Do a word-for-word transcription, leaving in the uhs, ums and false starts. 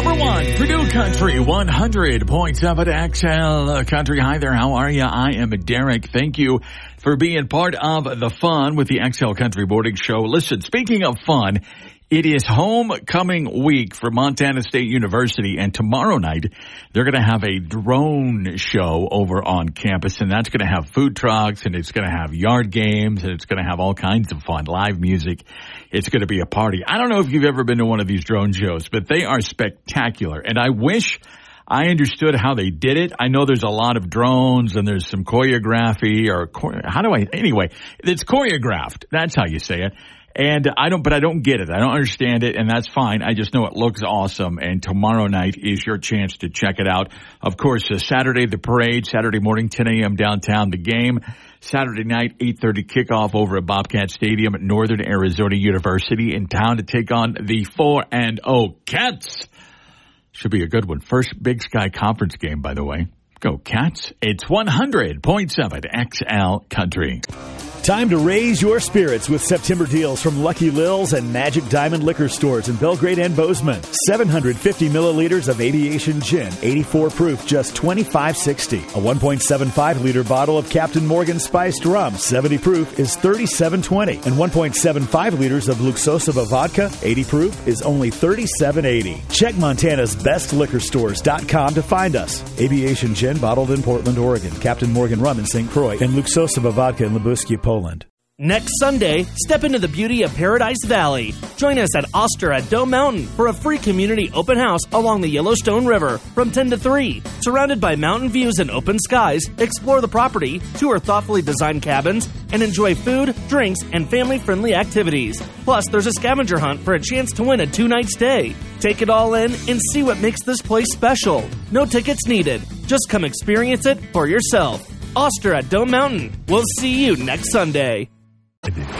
Number one, Purdue Country, one hundred point seven X L Country. Hi there, how are you? I am Derek. Thank you for being part of the fun with the X L Country Morning Show. Listen, speaking of fun, it is homecoming week for Montana State University, and tomorrow night they're going to have a drone show over on campus, and that's going to have food trucks, and it's going to have yard games, and it's going to have all kinds of fun, live music. It's going to be a party. I don't know if you've ever been to one of these drone shows, but they are spectacular, and I wish I understood how they did it. I know there's a lot of drones, and there's some choreography, or how do I, anyway, it's choreographed. That's how you say it. And I don't, but I don't get it. I don't understand it, and that's fine. I just know it looks awesome, and tomorrow night is your chance to check it out. Of course, uh, Saturday, the parade, Saturday morning, ten a.m. downtown, the game. Saturday night, eight thirty kickoff over at Bobcat Stadium at Northern Arizona University in town to take on the four and oh Cats. Should be a good one. First Big Sky Conference game, by the way. Go Cats. It's one hundred point seven X L Country. Time to raise your spirits with September deals from Lucky Lil's and Magic Diamond Liquor Stores in Belgrade and Bozeman. seven hundred fifty milliliters of Aviation Gin, eighty-four proof, just twenty-five sixty. A one point seven five liter bottle of Captain Morgan Spiced Rum, seventy proof, is thirty-seven twenty. And one point seven five liters of Luxosaba Vodka, eighty proof, is only thirty-seven eighty. Check Montana's best liquor stores dot com to find us. Aviation Gin, bottled in Portland, Oregon. Captain Morgan Rum in Saint Croix. And Luxosaba Vodka in Lubuskie, Poland. Next Sunday, step into the beauty of Paradise Valley. Join us at Oster at Dome Mountain for a free community open house along the Yellowstone River from ten to three. Surrounded by mountain views and open skies, explore the property, tour thoughtfully designed cabins, and enjoy food, drinks, and family-friendly activities. Plus, there's a scavenger hunt for a chance to win a two-night stay. Take it all in and see what makes this place special. No tickets needed. Just come experience it for yourself. Oster at Dome Mountain. We'll see you next Sunday.